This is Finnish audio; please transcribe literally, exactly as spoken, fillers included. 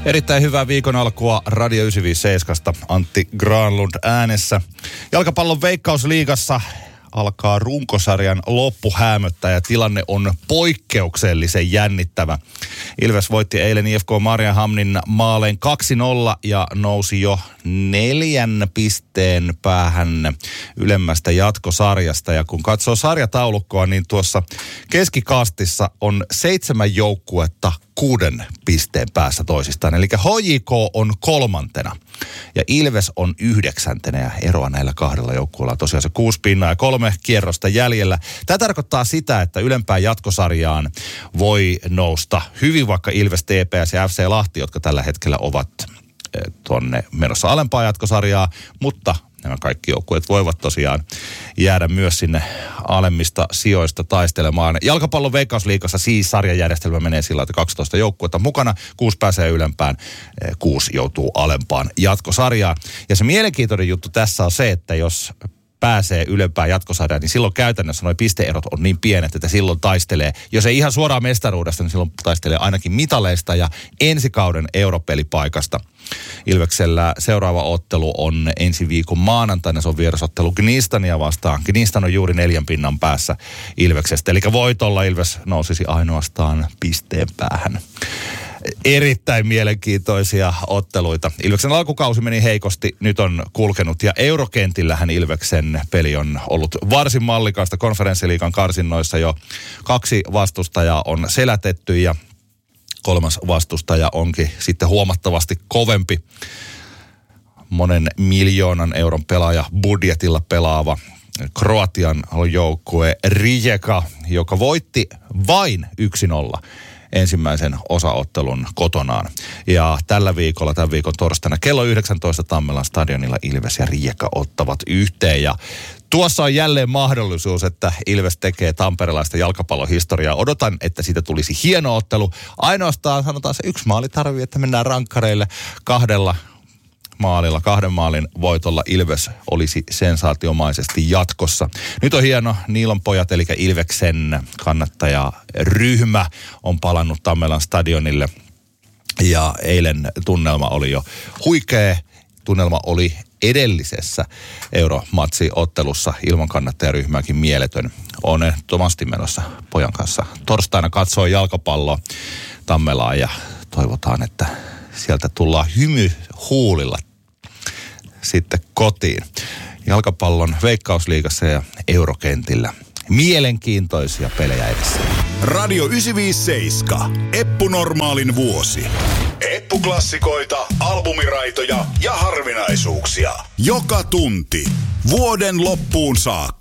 Erittäin hyvää viikon alkua Radio yhdeksänsataaviisikymmentäseitsemän Antti Granlund äänessä. Jalkapallon Veikkausliigassa alkaa runkosarjan loppuhäämöttä ja tilanne on poikkeuksellisen jännittävä. Ilves voitti eilen I F K Mariehamnin maalein kaksi nolla ja nousi jo neljän pisteen päähän ylemmästä jatkosarjasta. Ja kun katsoo sarjataulukkoa, niin tuossa keskikastissa on seitsemän joukkuetta kuuden pisteen päässä toisistaan. Eli H J K on kolmantena ja Ilves on yhdeksäntenä ja eroa näillä kahdella joukkueella on tosiaan se kuusi pinnaa ja kolme kierrosta jäljellä. Tämä tarkoittaa sitä, että ylempään jatkosarjaan voi nousta hyvin vaikka Ilves, T P S ja F C Lahti, jotka tällä hetkellä ovat tuonne menossa alempaa jatkosarjaa, mutta nämä kaikki joukkueet voivat tosiaan jäädä myös sinne alemmista sijoista taistelemaan. Jalkapallon Veikkausliigassa siis sarjajärjestelmä menee sillä, että kaksitoista joukkuetta mukana, kuusi pääsee ylempään, kuusi joutuu alempaan jatkosarjaan. Ja se mielenkiintoinen juttu tässä on se, että jos pääsee ylempään jatkosarjaan, niin silloin käytännössä nuo pisteerot on niin pienet, että silloin taistelee, jos ei ihan suoraan mestaruudesta, niin silloin taistelee ainakin mitaleista ja ensi kauden europelipaikasta. Ilveksellä seuraava ottelu on ensi viikon maanantaina, se on vierasottelu Gnistania vastaan. Gnistan on juuri neljän pinnan päässä Ilveksestä, eli voitolla Ilves nousisi ainoastaan pisteen päähän. Erittäin mielenkiintoisia otteluita. Ilveksen alkukausi meni heikosti, nyt on kulkenut ja eurokentillähän Ilveksen peli on ollut varsin mallikasta. Konferenssiliigan karsinnoissa jo kaksi vastustajaa on selätetty ja kolmas vastustaja onkin sitten huomattavasti kovempi. Monen miljoonan euron pelaaja budjetilla pelaava Kroatian joukkue Rijeka, joka voitti vain yksi nolla ensimmäisen osaottelun kotonaan. Ja tällä viikolla, tämän viikon torstaina kello yhdeksäntoista Tammelan stadionilla Ilves ja Rijeka ottavat yhteen. Ja tuossa on jälleen mahdollisuus, että Ilves tekee tamperelaista jalkapallohistoriaa. Odotan, että siitä tulisi hieno ottelu. Ainoastaan sanotaan se yksi maali tarvii, että mennään rankkareille kahdella maalilla, kahden maalin voitolla Ilves olisi sensaatiomaisesti jatkossa. Nyt on hieno, Niilon pojat, eli Ilveksen kannattajaryhmä on palannut Tammelan stadionille. Ja eilen tunnelma oli jo huikea. Tunnelma oli edellisessä Euromatsi-ottelussa ilman kannattajaryhmääkin mieletön. Olen ehdottomasti menossa pojan kanssa torstaina katsoo jalkapalloa Tammelaan ja toivotaan, että sieltä tullaan hymy huulilla sitten kotiin. Jalkapallon Veikkausliigassa ja eurokentillä. Mielenkiintoisia pelejä edessä. Radio yhdeksänsataaviisikymmentäseitsemän. Eppu Normaalin vuosi. Eppu-klassikoita, albumiraitoja ja harvinaisuuksia. Joka tunti. Vuoden loppuun saakka.